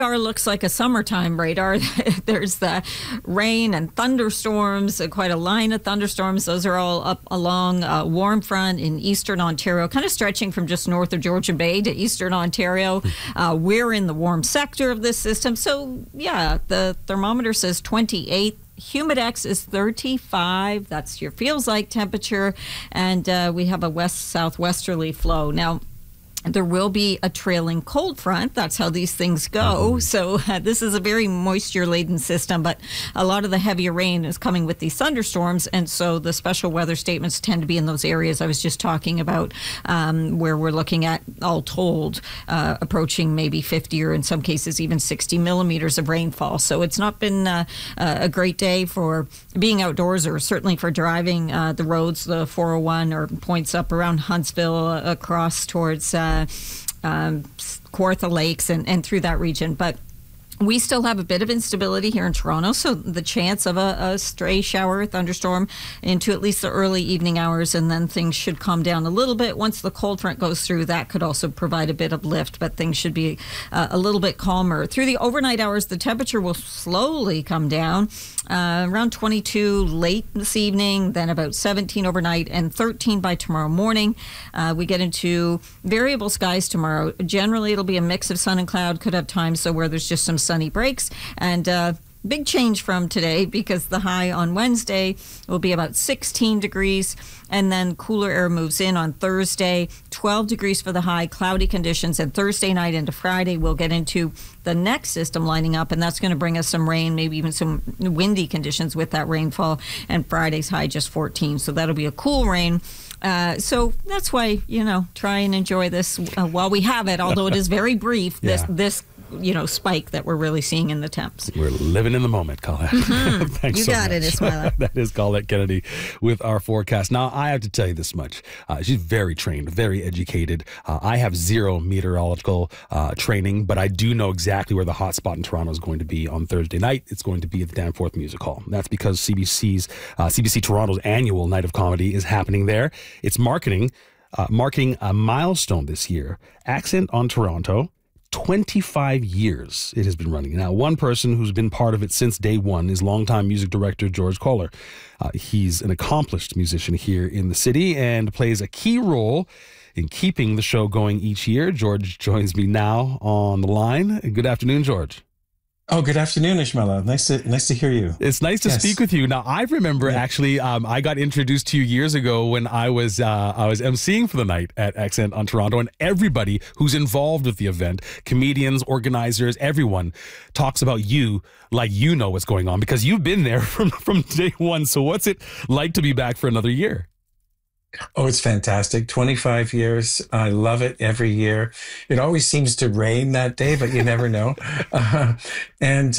radar looks like a summertime radar. There's the rain and thunderstorms, quite a line of thunderstorms. Those are all up along a warm front in eastern Ontario, kind of stretching from just north of Georgian Bay to eastern Ontario. We're in the warm sector of this system. So, yeah, the thermometer says 28. Humidex is 35. That's your feels like temperature. And we have a west-southwesterly flow. Now, there will be a trailing cold front. That's how these things go. So this is a very moisture-laden system, but a lot of the heavier rain is coming with these thunderstorms, and so the special weather statements tend to be in those areas I was just talking about, where we're looking at, all told, approaching maybe 50 or in some cases even 60 millimeters of rainfall. So it's not been a great day for being outdoors, or certainly for driving the roads, the 401 or points up around Huntsville across towards Kawartha Lakes and through that region. But we still have a bit of instability here in Toronto, so the chance of a stray shower, thunderstorm into at least the early evening hours, and then things should calm down a little bit. Once the cold front goes through, that could also provide a bit of lift, but things should be a little bit calmer. Through the overnight hours, the temperature will slowly come down, around 22 late this evening, then about 17 overnight, and 13 by tomorrow morning. We get into variable skies tomorrow. Generally, it'll be a mix of sun and cloud. Could have times where there's just some sunny breaks, and big change from today, because the high on Wednesday will be about 16 degrees, and then cooler air moves in on Thursday, 12 degrees for the high, cloudy conditions, and Thursday night into Friday we'll get into the next system lining up, and that's going to bring us some rain, maybe even some windy conditions with that rainfall, and Friday's high just 14, so that'll be a cool rain. So that's why, try and enjoy this while we have it, although it is very brief, this spike that we're really seeing in the temps. We're living in the moment, Colette. Thanks you so got much. it, Ismaila. That is Colette Kennedy with our forecast. Now, I have to tell you this much. She's very trained, very educated. I have zero meteorological training, but I do know exactly where the hot spot in Toronto is going to be on Thursday night. It's going to be at the Danforth Music Hall. That's because CBC Toronto's annual Night of Comedy is happening there. It's marking a milestone this year. Accent on Toronto. 25 years it has been running. Now, one person who's been part of it since day one is longtime music director George Kohler. He's an accomplished musician here in the city and plays a key role in keeping the show going each year. George joins me now on the line. Good afternoon, George. Oh, good afternoon, Ismaila. Nice to hear you. It's nice to speak with you. Now, I remember actually, I got introduced to you years ago when I was emceeing for the night at Accent on Toronto, and everybody who's involved with the event, comedians, organizers, everyone talks about you like you know what's going on, because you've been there from day one. So what's it like to be back for another year? Oh, it's fantastic. 25 years. I love it every year. It always seems to rain that day, but you never know. And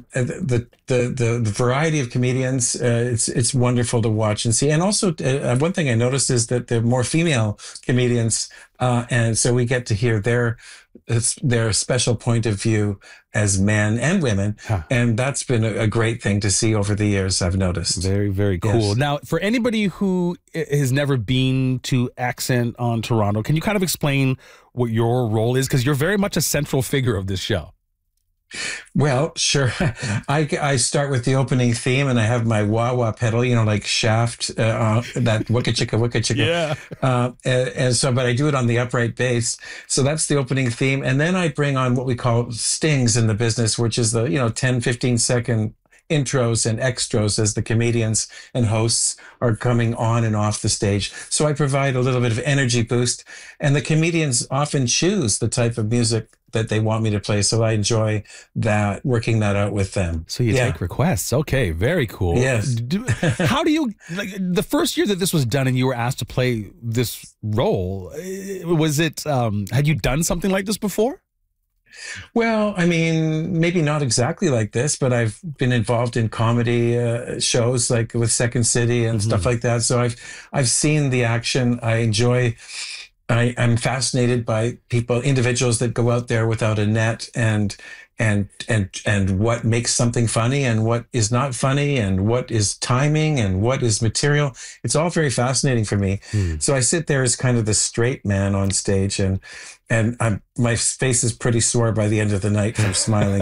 the variety of comedians, it's wonderful to watch and see. And also, one thing I noticed is that there are more female comedians, and so we get to hear their special point of view as men and women. And that's been a great thing to see over the years, I've noticed. Very, very cool. Yes. Now, for anybody who has never been to Accent on Toronto, can you kind of explain what your role is? Because you're very much a central figure of this show. Well, sure. I start with the opening theme, and I have my wah-wah pedal, like Shaft, that wicka chicka, wicka chicka. Yeah. But I do it on the upright bass. So that's the opening theme. And then I bring on what we call stings in the business, which is the, 10, 15 second intros and extras as the comedians and hosts are coming on and off the stage. So I provide a little bit of energy boost, and the comedians often choose the type of music that they want me to play. So I enjoy that, working that out with them. So you take requests. Okay. Very cool. Yes. How do you, the first year that this was done and you were asked to play this role, was it, had you done something like this before? Well, I mean, maybe not exactly like this, but I've been involved in comedy shows like with Second City and stuff like that. So I've seen the action. I'm fascinated by individuals that go out there without a net and what makes something funny and what is not funny and what is timing and what is material. It's all very fascinating for me. So I sit there as kind of the straight man on stage, and my face is pretty sore by the end of the night from smiling